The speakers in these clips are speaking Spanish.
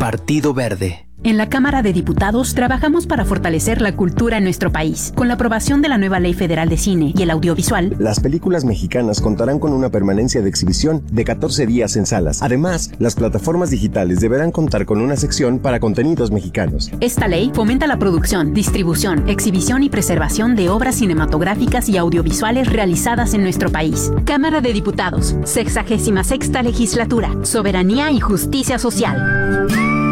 Partido Verde. En la Cámara de Diputados trabajamos para fortalecer la cultura en nuestro país. Con la aprobación de la nueva Ley Federal de Cine y el Audiovisual, las películas mexicanas contarán con una permanencia de exhibición de 14 días en salas. Además, las plataformas digitales deberán contar con una sección para contenidos mexicanos. Esta ley fomenta la producción, distribución, exhibición y preservación de obras cinematográficas y audiovisuales realizadas en nuestro país. Cámara de Diputados, 66ª Legislatura, Soberanía y Justicia Social.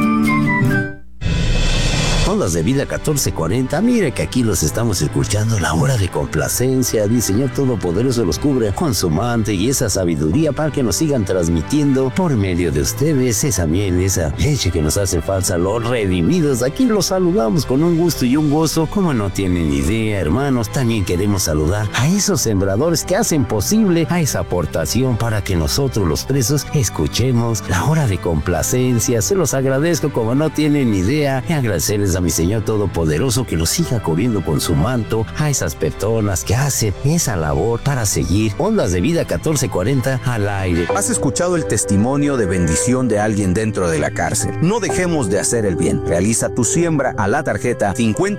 Ondas de Vida 1440, mire que aquí los estamos escuchando, la hora de complacencia. El Señor Todopoderoso los cubre con su manto y esa sabiduría para que nos sigan transmitiendo por medio de ustedes esa miel, esa leche que nos hace falta, los redimidos. Aquí los saludamos con un gusto y un gozo, como no tienen idea, hermanos. También queremos saludar a esos sembradores que hacen posible a esa aportación para que nosotros los presos escuchemos la hora de complacencia. Se los agradezco como no tienen idea, y agradecerles a mi Señor Todopoderoso que los siga cubriendo con su manto, a esas personas que hacen esa labor para seguir Ondas de Vida 1440 al aire. Has escuchado el testimonio de bendición de alguien dentro de la cárcel. No dejemos de hacer el bien. Realiza tu siembra a la tarjeta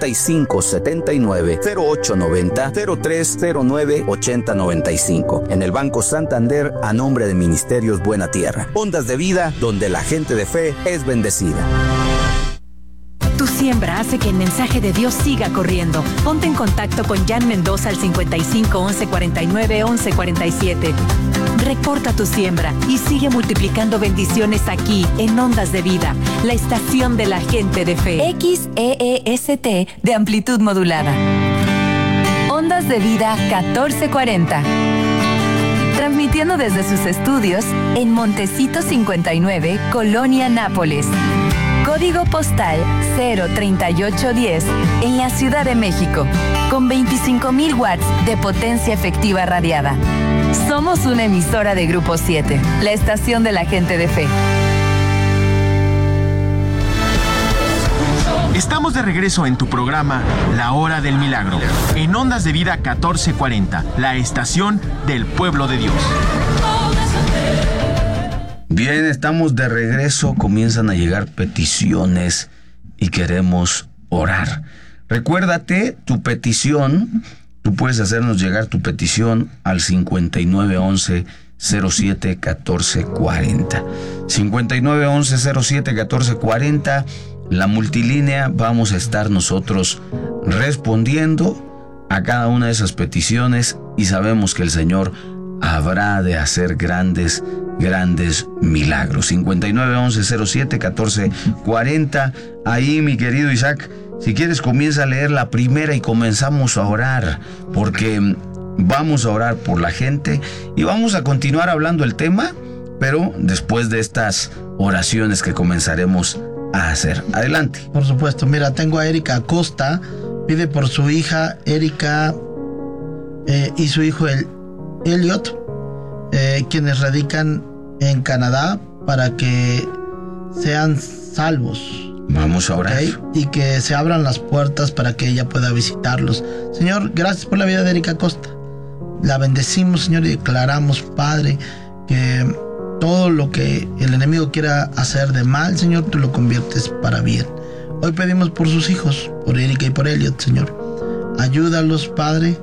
5579-0890-0309-8095 en el Banco Santander a nombre de Ministerios Buena Tierra. Ondas de Vida, donde la gente de fe es bendecida. Tu siembra hace que el mensaje de Dios siga corriendo. Ponte en contacto con Jan Mendoza al 55 11 49 11 47. Reporta tu siembra y sigue multiplicando bendiciones aquí en Ondas de Vida, la estación de la gente de fe. XEEST de amplitud modulada. Ondas de Vida 1440. Transmitiendo desde sus estudios en Montecito 59, Colonia Nápoles. Código postal 03810 en la Ciudad de México, con 25,000 watts de potencia efectiva radiada. Somos una emisora de Grupo 7, la estación de la gente de fe. Estamos de regreso en tu programa La Hora del Milagro, en Ondas de Vida 1440, la estación del pueblo de Dios. Bien, estamos de regreso, comienzan a llegar peticiones y queremos orar. Recuérdate, tu petición, tú puedes hacernos llegar tu petición al 5911-071440. 5911-071440, la multilínea, vamos a estar nosotros respondiendo a cada una de esas peticiones y sabemos que el Señor habrá de hacer grandes milagros. 5911-071440. Ahí, mi querido Isaac, si quieres comienza a leer la primera y comenzamos a orar, porque vamos a orar por la gente y vamos a continuar hablando el tema, pero después de estas oraciones que comenzaremos a hacer. Adelante. Por supuesto, mira, tengo a Erika Acosta, pide por su hija Erika y su hijo Elliot, quienes radican en Canadá, para que sean salvos. Vamos a orar. ¿Okay? Y que se abran las puertas para que ella pueda visitarlos. Señor, gracias por la vida de Erika Acosta. La bendecimos, Señor, y declaramos, Padre, que todo lo que el enemigo quiera hacer de mal, Señor, tú lo conviertes para bien. Hoy pedimos por sus hijos, por Erika y por Elliot, Señor. Ayúdalos, Padre,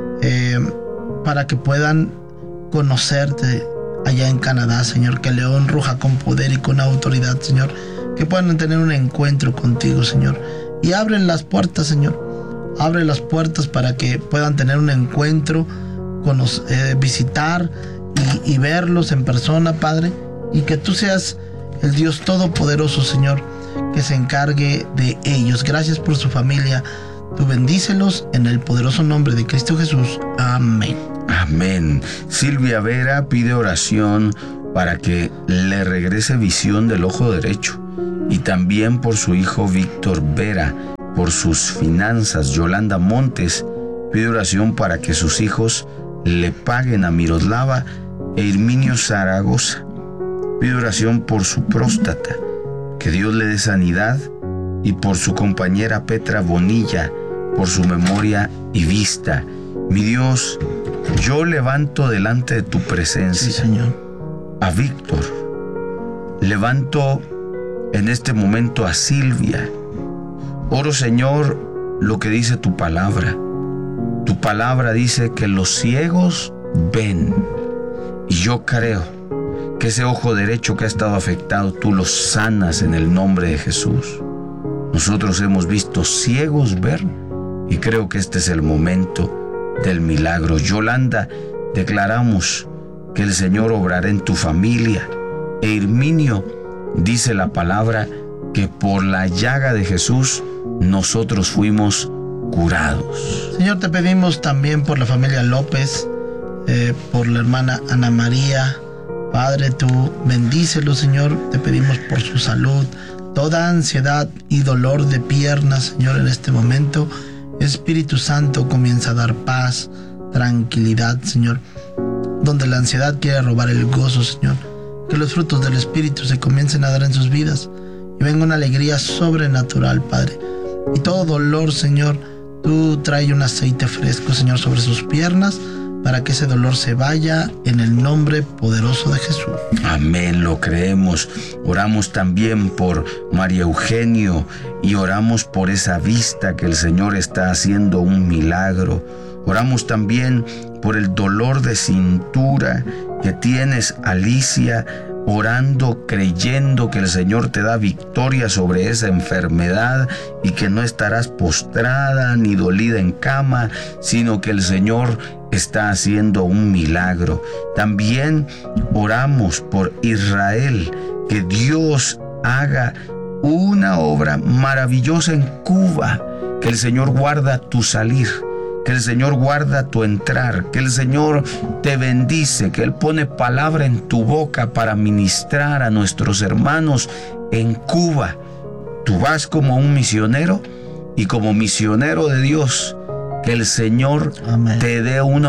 para que puedan conocerte allá en Canadá, Señor, que León ruja con poder y con autoridad, Señor, que puedan tener un encuentro contigo, Señor, y abren las puertas, Señor, abre las puertas para que puedan tener un encuentro, visitar y verlos en persona, Padre, y que tú seas el Dios Todopoderoso, Señor, que se encargue de ellos. Gracias por su familia, tú bendícelos en el poderoso nombre de Cristo Jesús. Amén. Amén. Silvia Vera pide oración para que le regrese visión del ojo derecho, y también por su hijo Víctor Vera, por sus finanzas. Yolanda Montes pide oración para que sus hijos le paguen a Miroslava e Herminio Zaragoza. Pide oración por su próstata, que Dios le dé sanidad, y por su compañera Petra Bonilla, por su memoria y vista. Mi Dios, yo levanto delante de tu presencia, sí, Señor, a Víctor. Levanto en este momento a Silvia. Oro, Señor, lo que dice tu palabra. Tu palabra dice que los ciegos ven. Y yo creo que ese ojo derecho que ha estado afectado, tú lo sanas en el nombre de Jesús. Nosotros hemos visto ciegos ver y creo que este es el momento del milagro. Yolanda, declaramos que el Señor obrará en tu familia. E Herminio, dice la palabra que por la llaga de Jesús nosotros fuimos curados. Señor, te pedimos también por la familia López, por la hermana Ana María. Padre, tú bendícelo, Señor. Te pedimos por su salud. Toda ansiedad y dolor de piernas, Señor, en este momento, Espíritu Santo comienza a dar paz, tranquilidad, Señor. Donde la ansiedad quiere robar el gozo, Señor, que los frutos del Espíritu se comiencen a dar en sus vidas y venga una alegría sobrenatural, Padre. Y todo dolor, Señor, tú trae un aceite fresco, Señor, sobre sus piernas para que ese dolor se vaya en el nombre poderoso de Jesús. Amén, lo creemos. Oramos también por María Eugenio y oramos por esa vista que el Señor está haciendo un milagro. Oramos también por el dolor de cintura que tienes, Alicia, orando, creyendo que el Señor te da victoria sobre esa enfermedad y que no estarás postrada ni dolida en cama, sino que el Señor está haciendo un milagro. También oramos por Israel, que Dios haga una obra maravillosa en Cuba, que el Señor guarda tu salir, que el Señor guarda tu entrar, que el Señor te bendice, que Él pone palabra en tu boca para ministrar a nuestros hermanos en Cuba. Tú vas como un misionero y como misionero de Dios, que el Señor Amén. Te dé una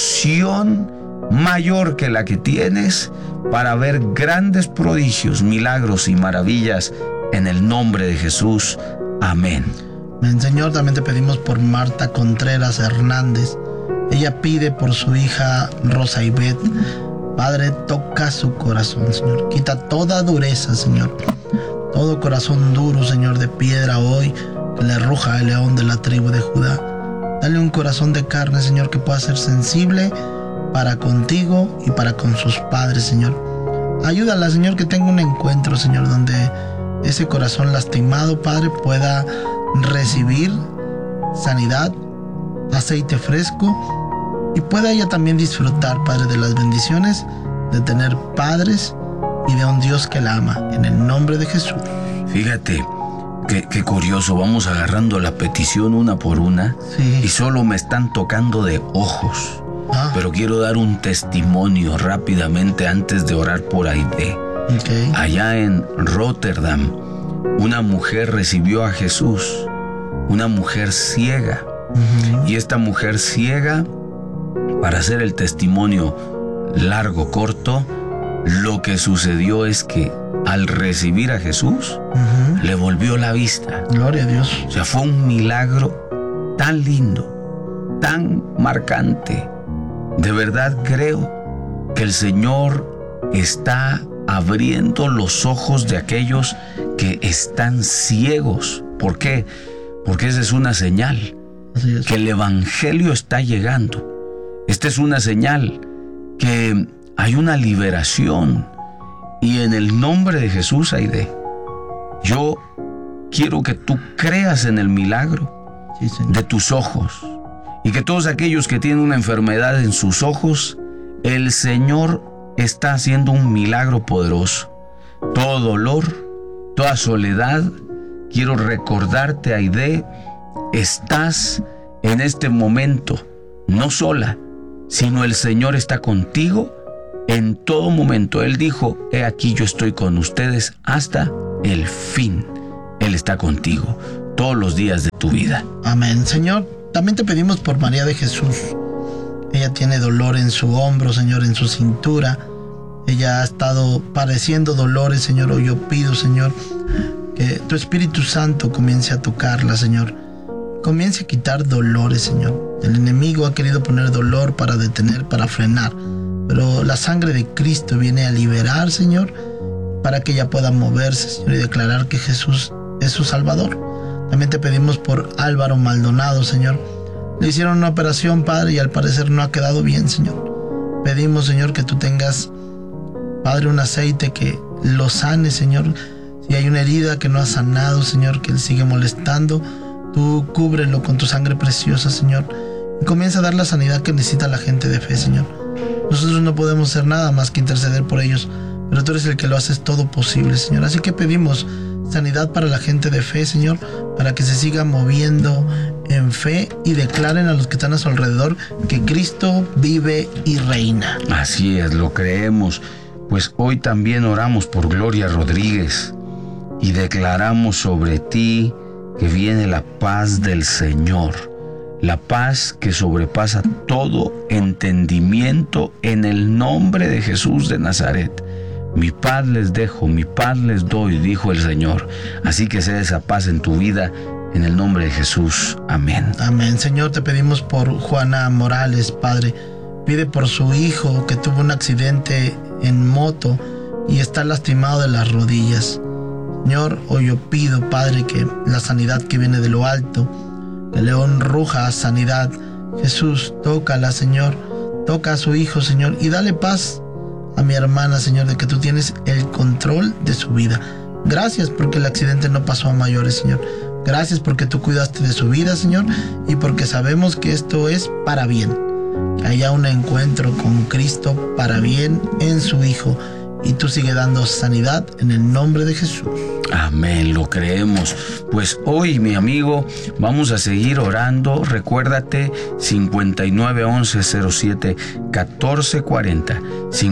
unción mayor que la que tienes para ver grandes prodigios, milagros y maravillas en el nombre de Jesús. Amén. Señor, también te pedimos por Marta Contreras Hernández. Ella pide por su hija Rosa Ivette. Padre, toca su corazón, Señor. Quita toda dureza, Señor. Todo corazón duro, Señor, de piedra hoy, que le ruja el león de la tribu de Judá. Dale un corazón de carne, Señor, que pueda ser sensible para contigo y para con sus padres, Señor. Ayúdala, Señor, que tenga un encuentro, Señor, donde ese corazón lastimado, Padre, pueda recibir sanidad, aceite fresco y pueda ella también disfrutar, Padre, de las bendiciones de tener padres y de un Dios que la ama, en el nombre de Jesús. Fíjate, qué curioso, vamos agarrando la petición una por una. Sí. Y solo me están tocando de ojos. Pero quiero dar un testimonio rápidamente antes de orar por Aide. Okay. Allá en Rotterdam, una mujer recibió a Jesús, una mujer ciega. Y esta mujer ciega, para hacer el testimonio largo, corto, lo que sucedió es que al recibir a Jesús, le volvió la vista. Gloria a Dios. O sea, fue un milagro tan lindo, tan marcante. De verdad creo que el Señor está abriendo los ojos de aquellos que están ciegos. ¿Por qué? Porque esa es una señal. Así es. Que el Evangelio está llegando. Esta es una señal que hay una liberación. Y en el nombre de Jesús, Aide, yo quiero que tú creas en el milagro Sí, Señor. de tus ojos. Y que todos aquellos que tienen una enfermedad en sus ojos, el Señor está haciendo un milagro poderoso. Todo dolor, toda soledad, quiero recordarte, Aide, estás en este momento no sola, sino el Señor está contigo en todo momento. Él dijo, he aquí yo estoy con ustedes hasta el fin. Él está contigo todos los días de tu vida. Amén. Señor, también te pedimos por María de Jesús. Ella tiene dolor en su hombro, Señor, en su cintura. Ella ha estado padeciendo dolores, Señor. Hoy yo pido, Señor, que tu Espíritu Santo comience a tocarla, Señor. Comience a quitar dolores, Señor. El enemigo ha querido poner dolor para detener, para frenar. Pero la sangre de Cristo viene a liberar, Señor, para que ella pueda moverse, Señor, y declarar que Jesús es su Salvador. También te pedimos por Álvaro Maldonado, Señor. Le hicieron una operación, Padre, y al parecer no ha quedado bien, Señor. Pedimos, Señor, que tú tengas, Padre, un aceite que lo sane, Señor. Si hay una herida que no ha sanado, Señor, que él sigue molestando, tú cúbrelo con tu sangre preciosa, Señor. Y comienza a dar la sanidad que necesita la gente de fe, Señor. Nosotros no podemos hacer nada más que interceder por ellos, pero tú eres el que lo haces todo posible, Señor. Así que pedimos sanidad para la gente de fe, Señor, para que se siga moviendo en fe y declaren a los que están a su alrededor que Cristo vive y reina. Así es, lo creemos. Pues hoy también oramos por Gloria Rodríguez y declaramos sobre ti que viene la paz del Señor, la paz que sobrepasa todo entendimiento en el nombre de Jesús de Nazaret. Mi paz les dejo, mi paz les doy, dijo el Señor. Así que sea esa paz en tu vida, en el nombre de Jesús. Amén. Amén. Señor, te pedimos por Juana Morales, Padre. Pide por su hijo que tuvo un accidente en moto y está lastimado de las rodillas. Señor, hoy yo pido, Padre, que la sanidad que viene de lo alto, que León ruja sanidad. Jesús, tócala, Señor. Toca a su hijo, Señor, y dale paz a mi hermana, Señor, de que tú tienes el control de su vida. Gracias porque el accidente no pasó a mayores, Señor. Gracias porque tú cuidaste de su vida, Señor, y porque sabemos que esto es para bien. Que haya un encuentro con Cristo para bien en su Hijo. Y tú sigue dando sanidad en el nombre de Jesús. Amén, lo creemos. Pues hoy, mi amigo, vamos a seguir orando. Recuérdate, 5911-07-1440.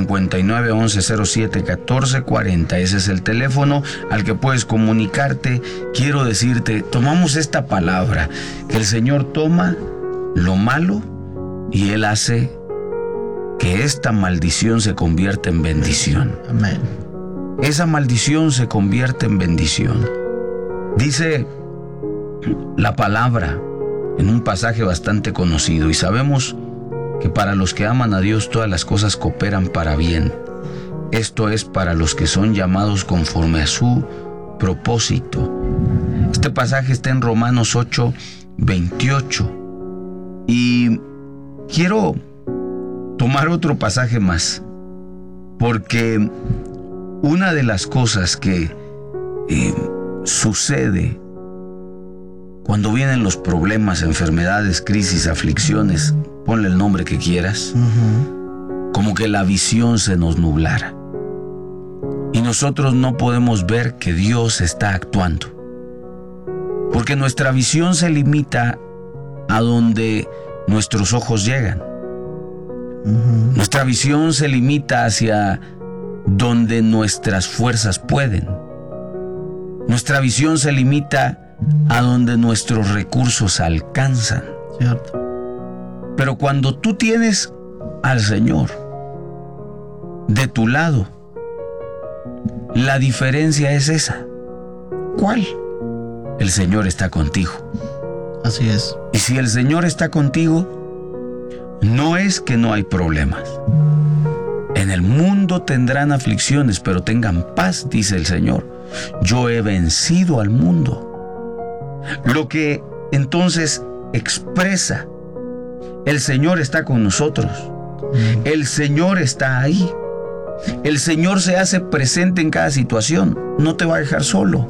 5911-07-1440. Ese es el teléfono al que puedes comunicarte. Quiero decirte, tomamos esta palabra, que el Señor toma lo malo y Él hace que esta maldición se convierta en bendición. Amén. Esa maldición se convierte en bendición. Dice la palabra en un pasaje bastante conocido, y sabemos que para los que aman a Dios todas las cosas cooperan para bien. Esto es para los que son llamados conforme a su propósito. Este pasaje está en Romanos 8:28. Y quiero tomar otro pasaje más, porque una de las cosas que sucede cuando vienen los problemas, enfermedades, crisis, aflicciones, ponle el nombre que quieras, como que la visión se nos nublara y nosotros no podemos ver que Dios está actuando, porque nuestra visión se limita a donde nuestros ojos llegan. Nuestra visión se limita hacia donde nuestras fuerzas pueden. Nuestra visión se limita a donde nuestros recursos alcanzan. Cierto. Pero cuando tú tienes al Señor de tu lado, la diferencia es esa. ¿Cuál? El Señor está contigo. Así es. Y si el Señor está contigo, no es que no hay problemas. En el mundo tendrán aflicciones, pero tengan paz, dice el Señor. Yo he vencido al mundo. Lo que entonces expresa, el Señor está con nosotros. El Señor está ahí. El Señor se hace presente en cada situación. No te va a dejar solo.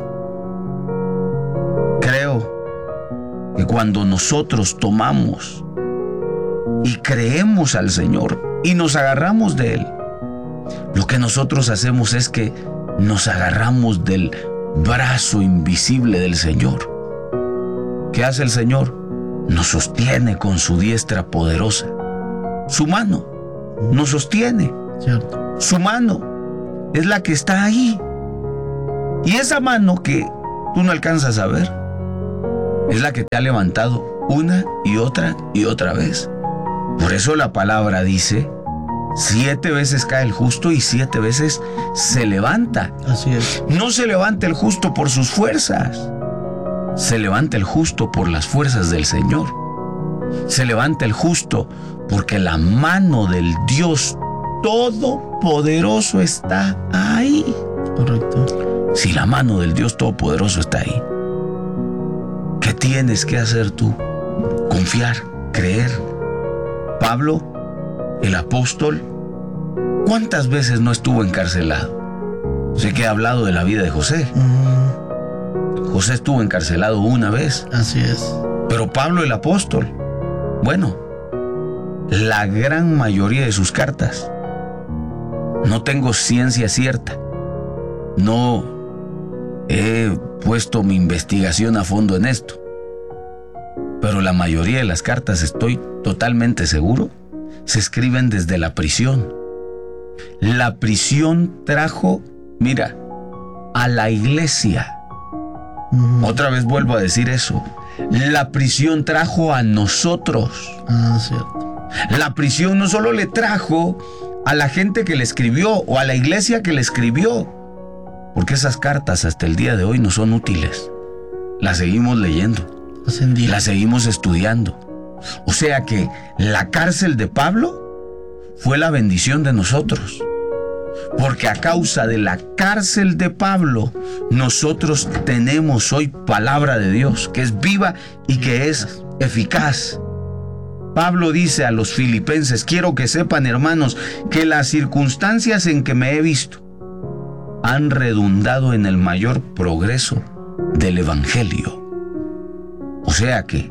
Creo que cuando nosotros tomamos y creemos al Señor y nos agarramos de Él, lo que nosotros hacemos es que nos agarramos del brazo invisible del Señor. ¿Qué hace el Señor? Nos sostiene con su diestra poderosa. Su mano nos sostiene. Cierto. Su mano es la que está ahí. Y esa mano que tú no alcanzas a ver es la que te ha levantado una y otra vez. Por eso la palabra dice: 7 veces cae el justo y 7 veces se levanta. Así es. No se levanta el justo por sus fuerzas. Se levanta el justo por las fuerzas del Señor. Se levanta el justo porque la mano del Dios Todopoderoso está ahí. Correcto. Si la mano del Dios Todopoderoso está ahí, ¿qué tienes que hacer tú? Confiar, creer. Pablo, el apóstol, ¿cuántas veces no estuvo encarcelado? Sé que he hablado de la vida de José. José estuvo encarcelado una vez. Así es. Pero Pablo, el apóstol, bueno, la gran mayoría de sus cartas, no tengo ciencia cierta, no he puesto mi investigación a fondo en esto, pero la mayoría de las cartas, estoy totalmente seguro, se escriben desde la prisión. La prisión trajo, mira, a la iglesia. Otra vez vuelvo a decir eso. La prisión trajo a nosotros. Cierto. La prisión no solo le trajo a la gente que le escribió o a la iglesia que le escribió, porque esas cartas hasta el día de hoy no son útiles. Las seguimos leyendo, las seguimos estudiando. O sea que la cárcel de Pablo fue la bendición de nosotros, porque a causa de la cárcel de Pablo nosotros tenemos hoy palabra de Dios que es viva y que es eficaz. Pablo dice a los filipenses: quiero que sepan, hermanos, que las circunstancias en que me he visto han redundado en el mayor progreso del evangelio. O sea que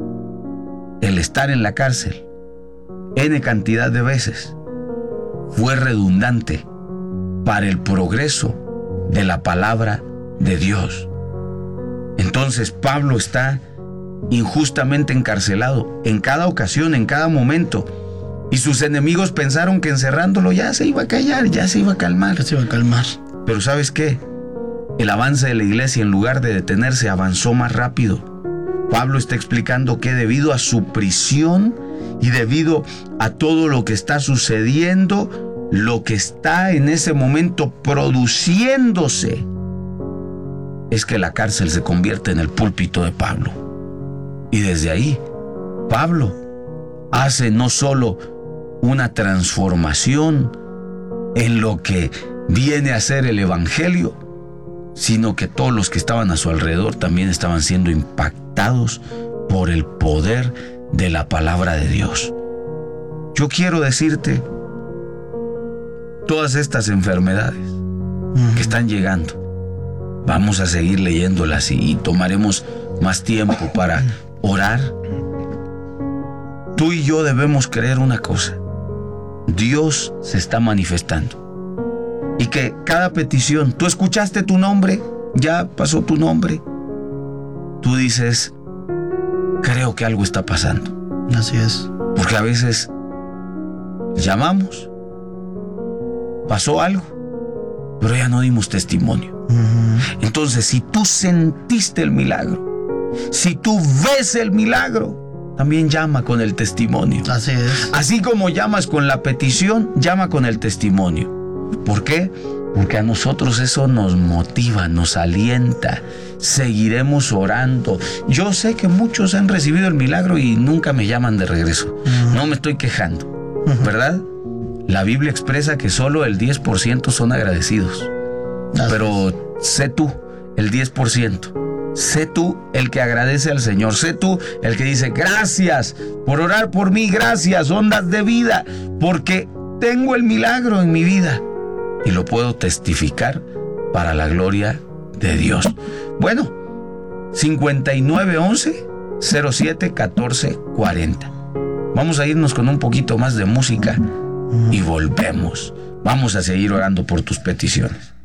el estar en la cárcel N cantidad de veces fue redundante para el progreso de la palabra de Dios. Entonces Pablo está injustamente encarcelado en cada ocasión, en cada momento, y sus enemigos pensaron que encerrándolo ya se iba a callar, ya se iba a calmar. Pero ¿sabes qué? El avance de la iglesia, en lugar de detenerse, avanzó más rápido. Pablo está explicando que debido a su prisión y debido a todo lo que está sucediendo, lo que está en ese momento produciéndose es que la cárcel se convierte en el púlpito de Pablo. Y desde ahí, Pablo hace no solo una transformación en lo que viene a ser el evangelio, sino que todos los que estaban a su alrededor también estaban siendo impactados por el poder de la palabra de Dios. Yo quiero decirte, todas estas enfermedades que están llegando, vamos a seguir leyéndolas y tomaremos más tiempo para orar. Tú y yo debemos creer una cosa: Dios se está manifestando. Y que cada petición, tú escuchaste tu nombre, ya pasó tu nombre, tú dices: creo que algo está pasando. Así es. Porque a veces llamamos, pasó algo, pero ya no dimos testimonio. Entonces, si tú sentiste el milagro, si tú ves el milagro, también llama con el testimonio. Así es. Así como llamas con la petición, llama con el testimonio. ¿Por qué? Porque a nosotros eso nos motiva, nos alienta. Seguiremos orando. Yo sé que muchos han recibido el milagro y nunca me llaman de regreso. No me estoy quejando, ¿verdad? La Biblia expresa que solo el 10% son agradecidos. Pero sé tú el 10%. Sé tú el que agradece al Señor. Sé tú el que dice: gracias por orar por mí, gracias, ondas de vida, porque tengo el milagro en mi vida y lo puedo testificar para la gloria de Dios. Bueno, 5911-07-1440. Vamos a irnos con un poquito más de música y volvemos. Vamos a seguir orando por tus peticiones.